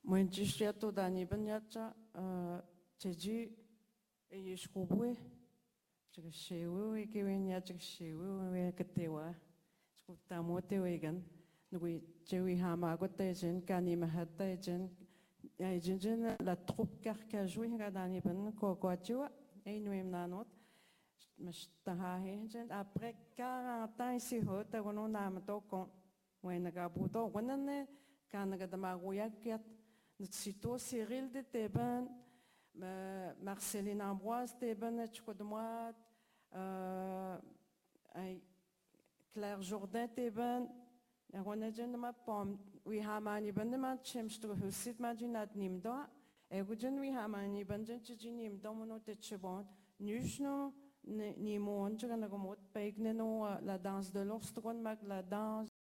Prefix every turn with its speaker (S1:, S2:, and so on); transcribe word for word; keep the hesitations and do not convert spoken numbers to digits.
S1: Moi, je suis à tout d'année, ben yacha, j'ai dit, et je comprends, je sais où est que vient yacha, je sais où est que te wa, je comprends moi te wegan, nous je vais hama gote jen, kani mahata jen, et jen jen la troupe carcajou, il y a d'année ben quoi quoi tu vois, et nous aimons la note, mais tahahe jen après quarante ans ici hot, on a un to con, ouais nagabuto, on a ne, quand nagadamagoya kiat. Sito Cyril de Teben, Marceline Ambroise Teben, Tchoukodemoit, Claire Jourdain Teben, on a déjà ma pomme, oui, Hamani Bendemat, Chemstro Husit Majinat Nimdo, et Gujan, oui, Hamani Benjamin Domino Tetchebon, Nushno, Nimon, Tchaganagomot, Peigneno, la danse de l'Ostron, la danse.